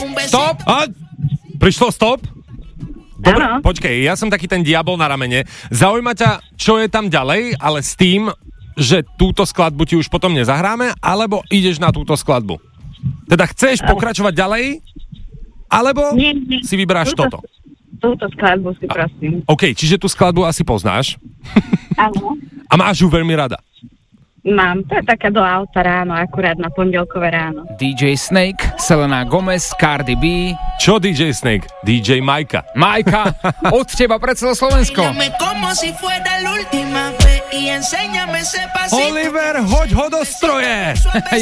Stop! Prišlo stop? Dobre, počkej, ja som taký ten diabol na ramene. Zaujíma ťa, čo je tam ďalej, ale s tým, že túto skladbu ti už potom nezahráme, alebo ideš na túto skladbu? Teda chceš pokračovať ďalej, alebo si vyberáš toto? Túto skladbu si prosím. OK, čiže tú skladbu asi poznáš. Áno. A máš ju veľmi rada. Mám, to je taká do auta ráno, akurát na pondelkové ráno. DJ Snake, Selena Gomez, Cardi B. Čo DJ Snake? DJ Majka. Majka, od teba pre celé Slovensko. Oliver, hoď ho do stroje!